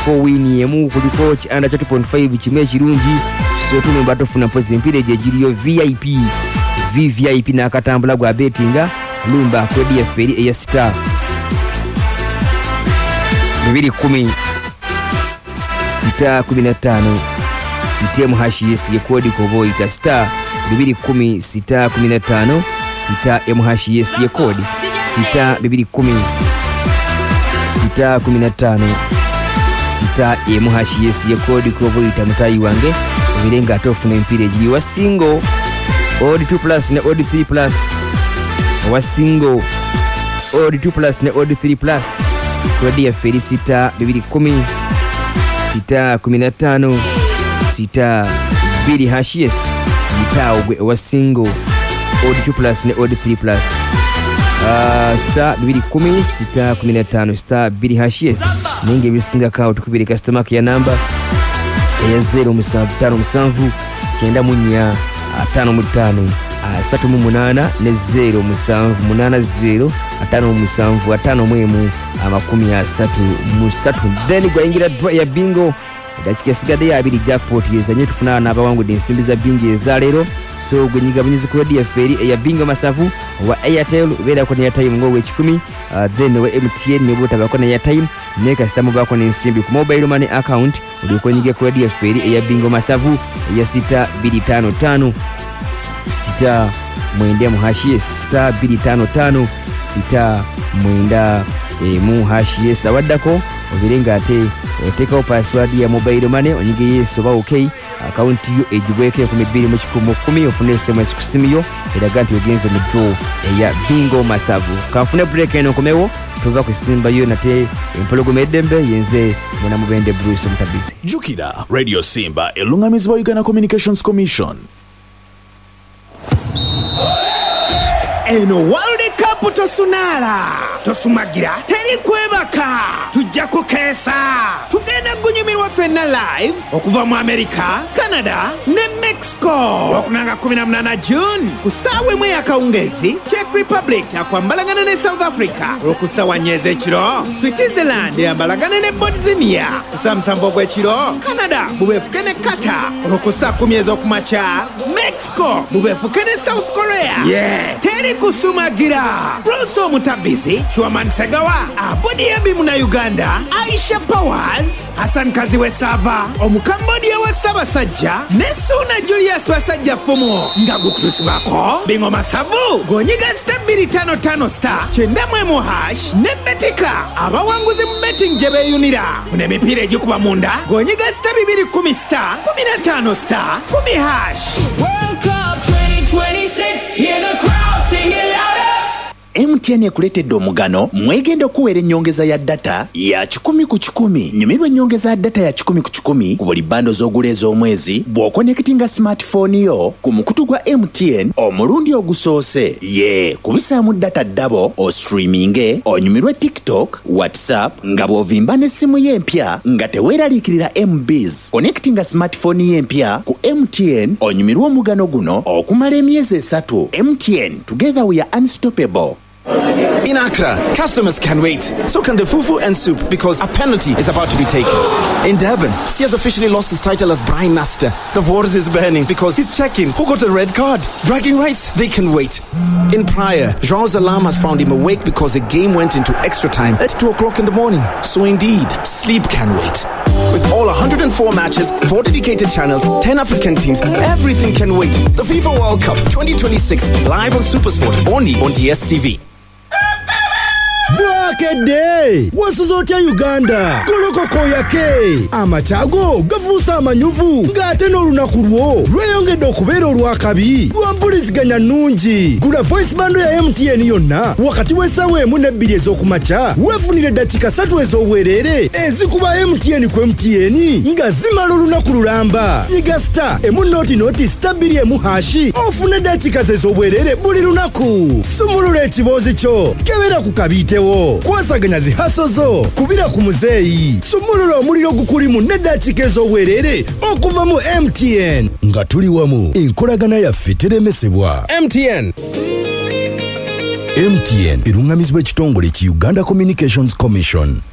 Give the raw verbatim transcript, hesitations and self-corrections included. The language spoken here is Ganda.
kuliko wini emu, kuliko kianda kya two point five kimwe ekirungi. So tumemba tofuna mpozi empira egyo egiriyo V I P V V I P n'akatambula gwa bettinga lumba kodi ya feri eya star bibiri kumi sita kumi na tano sitemu hashi yesi ye kodi kobo ita star bibiri kumi sita kumi na tano sita emu hashi yesi ye kodi sita bibiri kumi sita kumi na tano sita emu hashi yesi ye kodi kobo ita mutayi wange birenga tofuna empira egiri wa single odd two plus ne odd three plus wa single odd two plus ne odd three plus kodi ya feri sita bibiri kumi sita kumi na tano sita bibiri hashes yitao gwe wa single odd two plus ne odd three plus uh, star bibiri kumi sita kumi na tano star bibiri hashes ninge bisinga kawo tukubiri customer ya namba ya zero musanvu tano musanvu kyenda munya atano mutano asatu mu munana ne zero musanvu munana zero atano musanvu atano mwemu amakumi asatu musatu. Then gwaingira draw ya bingo dakika sigade ya abiri jackpot yezanye tufuna n'abawangu densimbi za bingo ezalero. So gwenyiga bunyizi ku radio feri ya bingo masavu wa Airtel bera ko ne airtime ngo we kikumi uh, then wa M T N ne bota bako ne airtime ne customer bako ne nsimbi ku mobile money account uli ko nyige ku radio feri ya bingo masavu ya sita bili tano tano sita mwenda muhashie sita bili tano tano sita mwenda e, muhashie sawadako obirenga ate oteka password ya mobile money onyige yeso ba okay account yo ejibweke ku mibiri mu kikumu kumi ofune S M S kusimiyo eraga nti ogenze mu draw ya bingo masavu kanfune break eno komewo tuva kusimba yo nate empologo medembe yenze mwana mubende Bruce mutabizi jukira Radio Simba elungamizibwa Uganda Communications Commission. Eno World Cup tosunala tosumagira teri kwebaka tujja kukesa tugenda gunyumirwa fenna live okuva mu America, Canada ne Mexico okunanga kumi na munana June kusawe mwe akaungezi Czech Republic akwambalagana ne South Africa okusawa nyeze ekiro Switzerland yambalagana ne Bosnia kusamsambo gw'ekiro Canada bubefuke ne Qatar okusa kumi ezokumacha Mexico bubefuke ne South Korea yeah teri kusumagira Rosso Mutabizi Chwaman Segawa Abodi Yabimu na Uganda Aisha Powers Hassan Kaziwe Sava Omukambodia wa Saba Sajja Nesuna Julius wa Sajja Fumo Ngagu kutusibako Bingo Masavu Gonyiga stabili tano tano star Chenda mwemu hash Nebetika Aba wanguzi mbetting jebe yunira Kune mipire jikuba munda Gonyiga stabili kumi star Kumi na tano star Kumi hash World Cup twenty twenty-six Hear the crowd sing it louder. M T N ekuletedde omugano mwegenda okuwera ennyongeza ya data ya kikumi ku kikumi. Nyumirwa ennyongeza ya data ya kikumi ku kikumi ku buli bando z'ogula ez'omwezi bw'okonekitinga smartphone yo ku mukutu gwa M T N omulundi ogusoose. Ye kubisaamu data double o streaminge onyumirwe TikTok, WhatsApp nga bw'ovimba n'essimu y'empya nga teweeraliikirira M Bs. Connectinga smartphone y'empya ku M T N onyumirwe omugano guno okumala emyezi esatu. M T N, together we are unstoppable. In Accra, customers can wait. So can the fufu and soup because a penalty is about to be taken. In Durban, Sears officially lost his title as Brine Master. The Wars is burning because he's checking who got a red card. Bragging rights, they can wait. In Praia, João's alarm has found him awake because the game went into extra time at two o'clock in the morning. So indeed, sleep can wait. With all one hundred four matches, four dedicated channels, ten African teams, everything can wait. The FIFA World Cup twenty twenty-six, live on SuperSport, only on D S T V. Bwakede wasuzotya Uganda kolokoko yake amachago gavusa amanyuvu ngate n'olunaku lwo lweyongedde okubeera olwakabi lwampuliziganya nnungi. Gula voice bando ya M T N yonna wakati w'essaawa emu n'ebbiri ez'okumakya weefunire dakika ssatu ez'obwereere ezikuba M T N ku M T N nga zimala olunaku lulamba. Nyiga star emu noti noti star bbiri emu hashi ofune dakika ez'obwereere buli lunaku. Sumulula ekiboozi kyo kebera ku kabiitewo kwasaganya zihaso zo kubira ku muzeeyi. Sumulula omuliro gukulimu n'eddakiika ez'obwereere okuva mu M T N nga tuli wamu enkolagana yaffe teremesebwa. M T N M T N erungamizibwa ekitongole ki Uganda Communications Commission.